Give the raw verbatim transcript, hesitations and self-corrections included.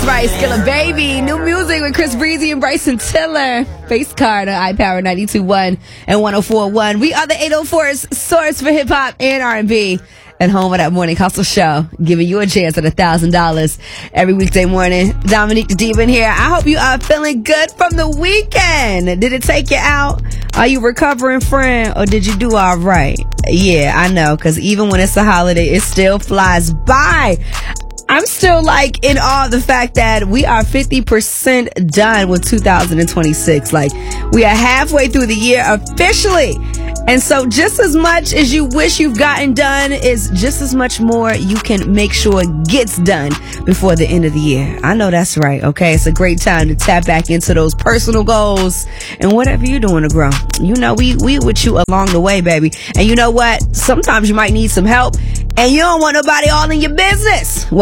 That's right, Skilla Baby. New music with Chris Breezy and Bryson Tiller. Face Card on iPower ninety-two point one and one oh four point one. We are the eight oh four's source for hip hop and R and B. And home of that morning hustle show, giving you a chance at one thousand dollars every weekday morning. Dominique the Demon here. I hope you are feeling good from the weekend. Did it take you out? Are you recovering, friend? Or did you do all right? Yeah, I know, because even when it's a holiday, it still flies by. I'm still like in awe of the fact that we are fifty percent done with two thousand twenty-six. Like, we are halfway through the year officially. And so just as much as you wish you've gotten done is just as much more you can make sure gets done before the end of the year. I know that's right, okay? It's a great time to tap back into those personal goals and whatever you're doing to grow. You know, we, we with you along the way, baby. And you know what? Sometimes you might need some help and you don't want nobody all in your business. Well,